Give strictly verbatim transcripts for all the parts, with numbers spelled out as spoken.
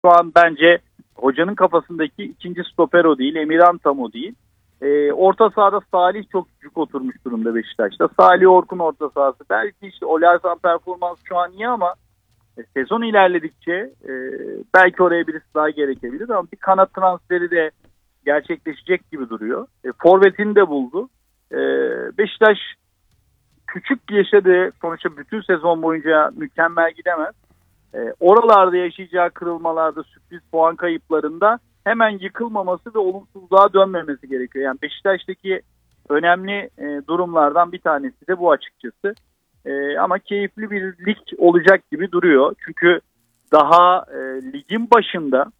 Şu an bence hocanın kafasındaki ikinci stoper o değil. Emirhan tam o değil. E, orta sahada Salih çok cuk oturmuş durumda Beşiktaş'ta. Salih Orkun orta sahası. Belki işte Olersan performans şu an iyi ama e, sezon ilerledikçe e, belki oraya birisi daha gerekebilir ama bir kanat transferi de gerçekleşecek gibi duruyor. E, Forvet'ini de buldu. E, Beşiktaş küçük yaşadığı, sonuçta bütün sezon boyunca mükemmel gidemez. E, oralarda yaşayacağı kırılmalarda, sürpriz puan kayıplarında hemen yıkılmaması ve olumsuzluğa dönmemesi gerekiyor. Yani Beşiktaş'taki önemli e, durumlardan bir tanesi de bu açıkçası. E, ama keyifli bir lig olacak gibi duruyor. Çünkü daha e, ligin başında,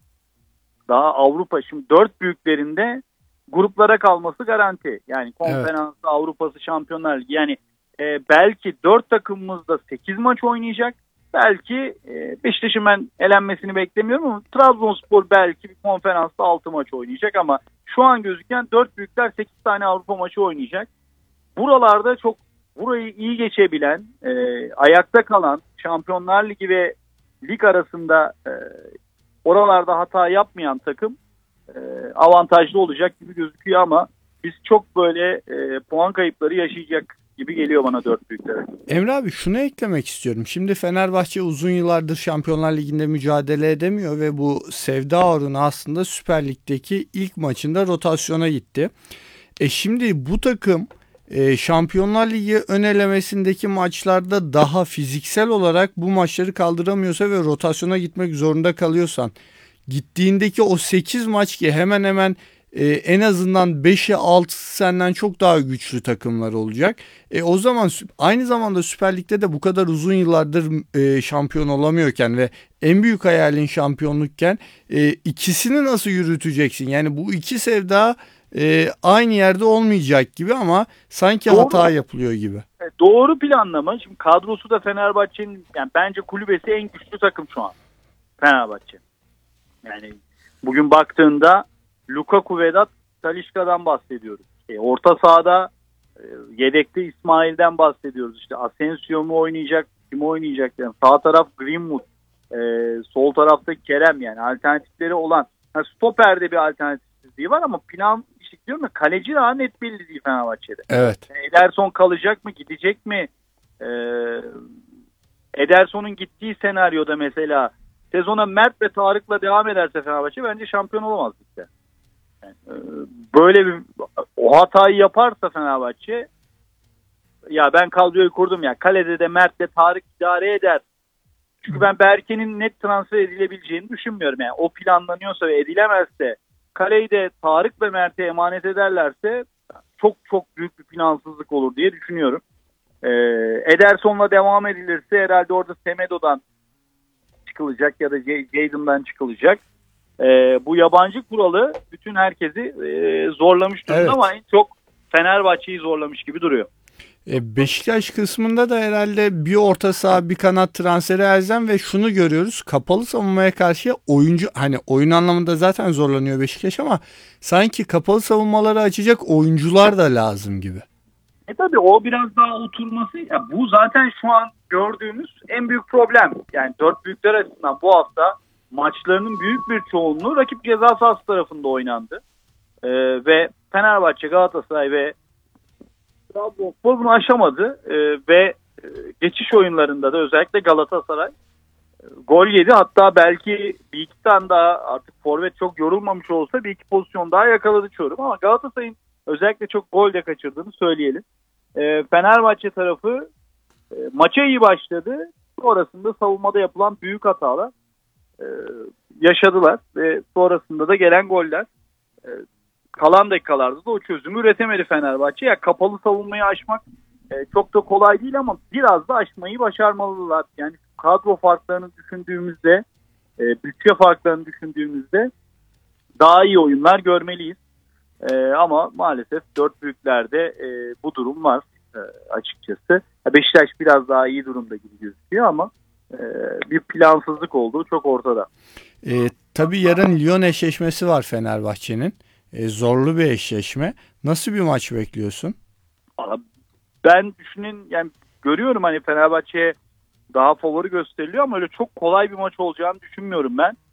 daha Avrupa, şimdi dört büyüklerinde gruplara kalması garanti. Yani konferans, evet. Avrupa'sı, Şampiyonlar Ligi. Yani e, belki dört takımımız da sekiz maç oynayacak. Belki e, Beşiktaş'ın ben elenmesini beklemiyorum ama Trabzonspor belki bir konferansta altı maç oynayacak ama şu an gözüken dört büyükler sekiz tane Avrupa maçı oynayacak. Buralarda çok burayı iyi geçebilen, e, ayakta kalan, Şampiyonlar Ligi ve lig arasında e, oralarda hata yapmayan takım e, avantajlı olacak gibi gözüküyor ama biz çok böyle e, puan kayıpları yaşayacak gibi geliyor bana dört büyüklere. Emre abi şunu eklemek istiyorum. Şimdi Fenerbahçe uzun yıllardır Şampiyonlar Ligi'nde mücadele edemiyor ve bu sevda uğruna aslında Süper Lig'deki ilk maçında rotasyona gitti. E şimdi bu takım e, Şampiyonlar Ligi ön elemesindeki maçlarda daha fiziksel olarak bu maçları kaldıramıyorsa ve rotasyona gitmek zorunda kalıyorsan, gittiğindeki o sekiz maç ki hemen hemen Ee, en azından beşe altısı senden çok daha güçlü takımlar olacak. E, o zaman aynı zamanda Süper Lig'de de bu kadar uzun yıllardır e, şampiyon olamıyorken ve en büyük hayalin şampiyonlukken e, ikisini nasıl yürüteceksin? Yani bu iki sevda e, aynı yerde olmayacak gibi ama sanki doğru. Hata yapılıyor gibi. E, doğru planlama. Şimdi kadrosu da Fenerbahçe'nin, yani bence kulübesi en güçlü takım şu an. Fenerbahçe. Yani bugün baktığında Lukaku, Vedat, Talisca'dan bahsediyoruz. E, orta sahada e, yedekte İsmail'den bahsediyoruz. İşte Asensio mu oynayacak, kim oynayacak? Yani sağ taraf Greenwood, e, sol tarafta Kerem, yani alternatifleri olan. Yani stoperde bir alternatifsizliği var ama plan işte diyorum ya, kaleci daha net belli değil Fenerbahçe'de. Evet. Yani Ederson kalacak mı, gidecek mi? E, Ederson'un gittiği senaryoda mesela sezona Mert ve Tarık'la devam ederse Fenerbahçe bence şampiyon olamaz ligde. Yani, böyle bir o hatayı yaparsa Fenerbahçe, ya ben kadroyu kurdum ya, kalede de Mert'le Tarık idare eder. Çünkü ben Berke'nin net transfer edilebileceğini düşünmüyorum. Yani o planlanıyorsa ve edilemezse, kaleyi de Tarık ve Mert'e emanet ederlerse çok çok büyük bir plansızlık olur diye düşünüyorum. Ee, Ederson'la devam edilirse herhalde orada Semedo'dan çıkılacak ya da Jadon'dan çıkılacak. Ee, bu yabancı kuralı bütün herkesi e, zorlamış durumda, evet. Ama en çok Fenerbahçe'yi zorlamış gibi duruyor. E, Beşiktaş kısmında da herhalde bir orta saha bir kanat transferi elzem ve şunu görüyoruz, kapalı savunmaya karşı oyuncu, hani oyun anlamında zaten zorlanıyor Beşiktaş ama sanki kapalı savunmaları açacak oyuncular da lazım gibi. E tabii o biraz daha oturması, ya bu zaten şu an gördüğümüz en büyük problem. Yani dört büyükler açısından bu hafta maçlarının büyük bir çoğunluğu rakip ceza sahası tarafında oynandı. Ee, ve Fenerbahçe, Galatasaray ve Trabzonspor bunu aşamadı. Ee, ve e, geçiş oyunlarında da özellikle Galatasaray e, gol yedi. Hatta belki bir iki tane daha, artık forvet çok yorulmamış olsa bir iki pozisyon daha yakaladı Çorum. Ama Galatasaray'ın özellikle çok gol de kaçırdığını söyleyelim. Ee, Fenerbahçe tarafı e, maça iyi başladı. Sonrasında savunmada yapılan büyük hatalar Ee, yaşadılar ve sonrasında da gelen goller, e, kalan dakikalarda da o çözümü üretemedi Fenerbahçe. Ya kapalı savunmayı aşmak e, çok da kolay değil ama biraz da aşmayı başarmalılar. Yani kadro farklarını düşündüğümüzde, e, bütçe farklarını düşündüğümüzde daha iyi oyunlar görmeliyiz. E, ama maalesef dört büyüklerde e, bu durum var e, açıkçası. Beşiktaş biraz daha iyi durumda gibi gözüküyor ama bir plansızlık olduğu çok ortada. E, tabii yarın Lyon eşleşmesi var Fenerbahçe'nin. E, zorlu bir eşleşme. Nasıl bir maç bekliyorsun? Ben düşünün, yani görüyorum hani Fenerbahçe'ye daha favori gösteriliyor ama öyle çok kolay bir maç olacağını düşünmüyorum ben.